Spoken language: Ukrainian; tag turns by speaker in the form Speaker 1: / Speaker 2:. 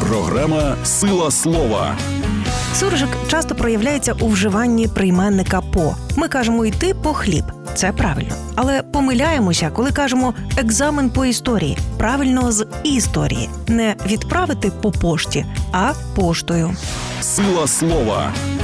Speaker 1: Програма «Сила слова».
Speaker 2: Суржик часто проявляється у вживанні прийменника «по». Ми кажемо «йти по хліб». Це правильно. Але помиляємося, коли кажемо «екзамен по історії». Правильно з історії. Не відправити по пошті, а поштою.
Speaker 1: «Сила слова».